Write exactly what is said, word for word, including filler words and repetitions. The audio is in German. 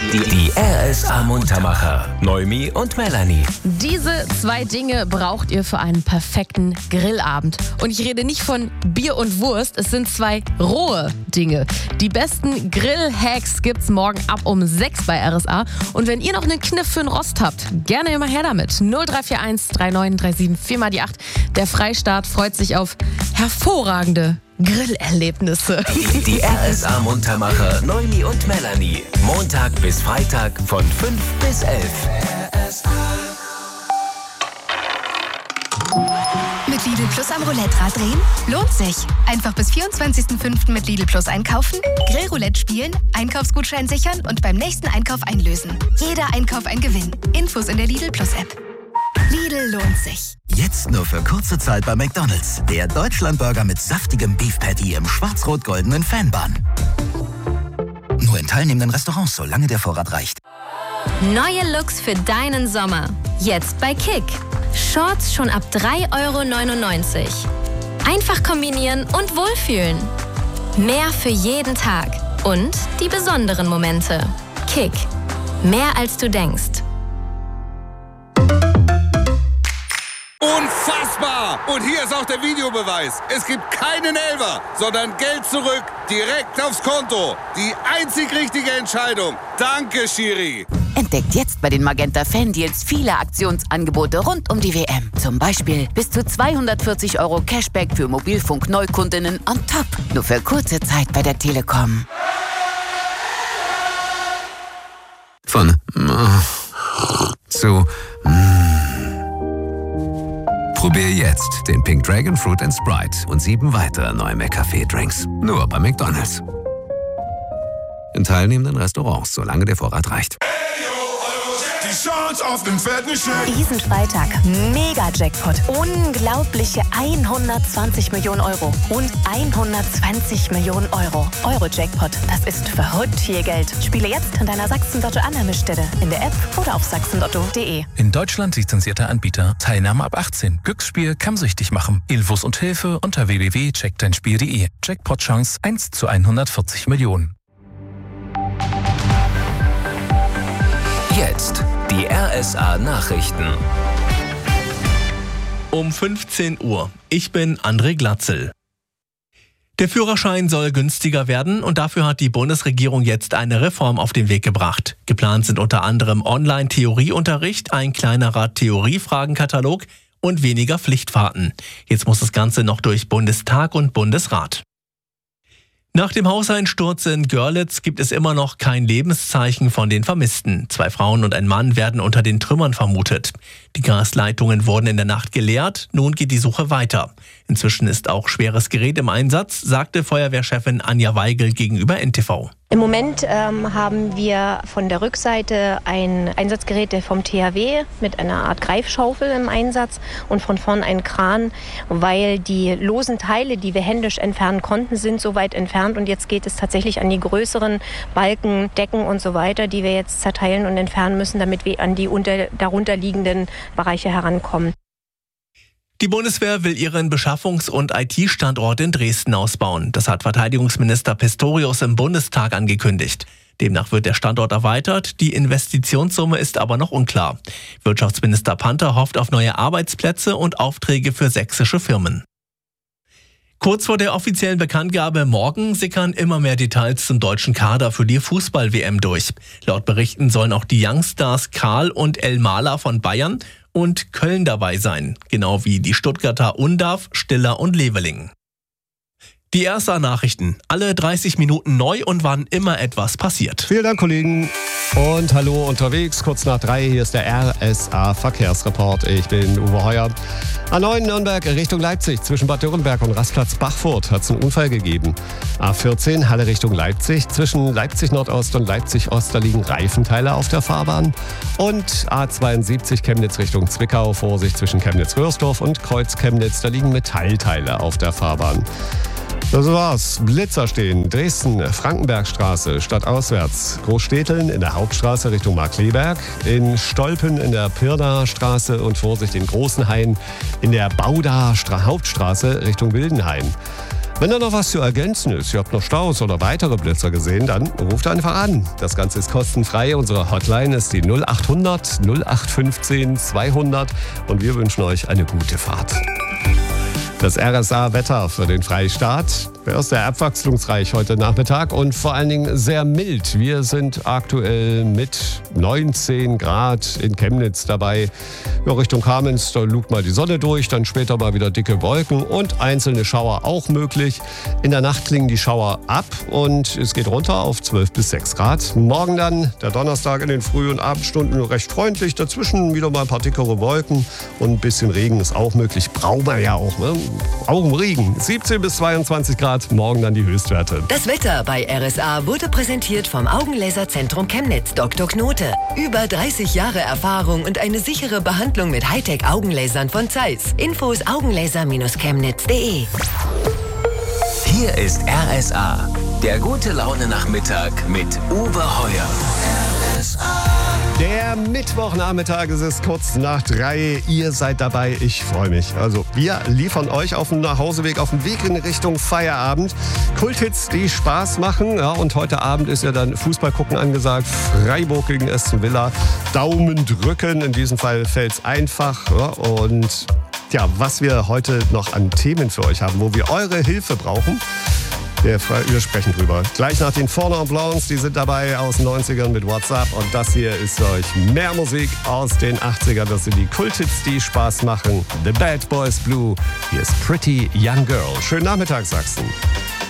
Die, die R S A Muntermacher, Noemi und Melanie. Diese zwei Dinge braucht ihr für einen perfekten Grillabend. Und ich rede nicht von Bier und Wurst, es sind zwei rohe Dinge. Die besten Grill-Hacks gibt's morgen ab um sechs bei R S A. Und wenn ihr noch einen Kniff für einen Rost habt, gerne immer her damit. null drei vier eins drei neun drei sieben vier mal die acht. Der Freistaat freut sich auf hervorragende Grillerlebnisse. Die, die R S A Muntermacher, Noemi und Melanie. Montag bis Freitag von fünf bis elf. Mit Lidl Plus am Roulette-Rad drehen? Lohnt sich. Einfach bis vierundzwanzigsten fünften mit Lidl Plus einkaufen, Grillroulette spielen, Einkaufsgutschein sichern und beim nächsten Einkauf einlösen. Jeder Einkauf ein Gewinn. Infos in der Lidl Plus App. Lidl lohnt sich. Jetzt nur für kurze Zeit bei McDonald's. Der Deutschlandburger mit saftigem Beef Patty im schwarz-rot-goldenen Fanbun. Nur in teilnehmenden Restaurants, solange der Vorrat reicht. Neue Looks für deinen Sommer. Jetzt bei Kick. Shorts schon ab drei Euro neunundneunzig. Einfach kombinieren und wohlfühlen. Mehr für jeden Tag. Und die besonderen Momente. Kick. Mehr als du denkst. Unfassbar! Und hier ist auch der Videobeweis. Es gibt keinen Elfer, sondern Geld zurück, direkt aufs Konto. Die einzig richtige Entscheidung. Danke, Schiri. Entdeckt jetzt bei den Magenta Fan-Deals viele Aktionsangebote rund um die W M. Zum Beispiel bis zu zweihundertvierzig Euro Cashback für Mobilfunk-Neukundinnen on top. Nur für kurze Zeit bei der Telekom. Von zu Probier jetzt den Pink Dragon Fruit and Sprite und sieben weitere neue McCafé-Drinks. Nur bei McDonald's. In teilnehmenden Restaurants, solange der Vorrat reicht. Die Chance auf den fetten Scheck. Diesen Freitag Mega-Jackpot. Unglaubliche hundertzwanzig Millionen Euro und hundertzwanzig Millionen Euro. Euro-Jackpot, das ist verrückt viel Geld. Spiele jetzt an deiner Sachsen-Lotto-Annahmestelle, in der App oder auf sachsenlotto punkt de. In Deutschland lizenzierter Anbieter. Teilnahme ab achtzehn. Glücksspiel kann süchtig machen. Infos und Hilfe unter w w w punkt check dein spiel punkt de. Jackpot-Chance eins zu hundertvierzig Millionen. Jetzt die R S A Nachrichten. Um fünfzehn Uhr. Ich bin André Glatzel. Der Führerschein soll günstiger werden und dafür hat die Bundesregierung jetzt eine Reform auf den Weg gebracht. Geplant sind unter anderem Online-Theorieunterricht, ein kleinerer Theoriefragenkatalog und weniger Pflichtfahrten. Jetzt muss das Ganze noch durch Bundestag und Bundesrat. Nach dem Hauseinsturz in Görlitz gibt es immer noch kein Lebenszeichen von den Vermissten. Zwei Frauen und ein Mann werden unter den Trümmern vermutet. Die Gasleitungen wurden in der Nacht geleert, nun geht die Suche weiter. Inzwischen ist auch schweres Gerät im Einsatz, sagte Feuerwehrchefin Anja Weigel gegenüber N T V. Im Moment ähm, haben wir von der Rückseite ein Einsatzgerät vom T H W mit einer Art Greifschaufel im Einsatz und von vorn einen Kran, weil die losen Teile, die wir händisch entfernen konnten, sind so weit entfernt und jetzt geht es tatsächlich an die größeren Balken, Decken und so weiter, die wir jetzt zerteilen und entfernen müssen, damit wir an die unter, darunter liegenden Bereiche herankommen. Die Bundeswehr will ihren Beschaffungs- und I T-Standort in Dresden ausbauen. Das hat Verteidigungsminister Pistorius im Bundestag angekündigt. Demnach wird der Standort erweitert, die Investitionssumme ist aber noch unklar. Wirtschaftsminister Panther hofft auf neue Arbeitsplätze und Aufträge für sächsische Firmen. Kurz vor der offiziellen Bekanntgabe morgen sickern immer mehr Details zum deutschen Kader für die Fußball-W M durch. Laut Berichten sollen auch die Youngstars Karl und El Mahler von Bayern und Köln dabei sein, genau wie die Stuttgarter Undav, Stiller und Leveling. Die R S A-Nachrichten, alle dreißig Minuten neu und wann immer etwas passiert. Vielen Dank, Kollegen. Und hallo unterwegs, kurz nach drei, hier ist der R S A-Verkehrsreport. Ich bin Uwe Heuer. A neun Nürnberg Richtung Leipzig, zwischen Bad Dürrenberg und Rastplatz Bachfurt hat es einen Unfall gegeben. A vierzehn Halle Richtung Leipzig, zwischen Leipzig Nordost und Leipzig Ost, da liegen Reifenteile auf der Fahrbahn. Und A zweiundsiebzig Chemnitz Richtung Zwickau, Vorsicht zwischen Chemnitz-Röhrsdorf und Kreuz Chemnitz, da liegen Metallteile auf der Fahrbahn. Das war's. Blitzer stehen. Dresden, Frankenbergstraße, stadtauswärts. Großstädteln in der Hauptstraße Richtung Markkleeberg. In Stolpen in der Pirnaer Straße und Vorsicht in Großenhain in der Baudaer Hauptstraße Richtung Wildenhain. Wenn da noch was zu ergänzen ist, ihr habt noch Staus oder weitere Blitzer gesehen, dann ruft einfach an. Das Ganze ist kostenfrei. Unsere Hotline ist die null acht hundert null acht fünfzehn zweihundert und wir wünschen euch eine gute Fahrt. Das R S A-Wetter für den Freistaat. Er ist sehr abwechslungsreich heute Nachmittag und vor allen Dingen sehr mild. Wir sind aktuell mit neunzehn Grad in Chemnitz dabei. Ja, Richtung Kamenz, da lugt mal die Sonne durch, dann später mal wieder dicke Wolken und einzelne Schauer auch möglich. In der Nacht klingen die Schauer ab und es geht runter auf zwölf bis sechs Grad. Morgen dann, der Donnerstag in den Früh- und Abendstunden recht freundlich. Dazwischen wieder mal ein paar dickere Wolken und ein bisschen Regen ist auch möglich. Brauchen wir ja auch, ne? Auch im Regen. siebzehn bis zweiundzwanzig Grad. Morgen dann die Höchstwerte. Das Wetter bei R S A wurde präsentiert vom Augenlaserzentrum Chemnitz Doktor Knote. Über dreißig Jahre Erfahrung und eine sichere Behandlung mit Hightech-Augenlasern von Zeiss. Infos augenlaser Bindestrich chemnitz punkt de. Hier ist R S A, der gute Laune-Nachmittag mit Uwe Heuer. R S A. Der Mittwochnachmittag, es ist kurz nach drei. Ihr seid dabei, ich freue mich. Also wir liefern euch auf dem Nachhauseweg, auf dem Weg in Richtung Feierabend Kulthits, die Spaß machen. Ja, und heute Abend ist ja dann Fußball gucken angesagt. Freiburg gegen Aston Villa. Daumen drücken, in diesem Fall fällt es einfach. Ja, und ja, was wir heute noch an Themen für euch haben, wo wir eure Hilfe brauchen, Wir, wir sprechen drüber. Gleich nach den Four Non Blondes, die sind dabei aus den neunzigern mit WhatsApp. Und das hier ist für euch mehr Musik aus den achtzigern. Das sind die Kulthits, die Spaß machen. The Bad Boys Blue. Hier ist Pretty Young Girl. Schönen Nachmittag, Sachsen.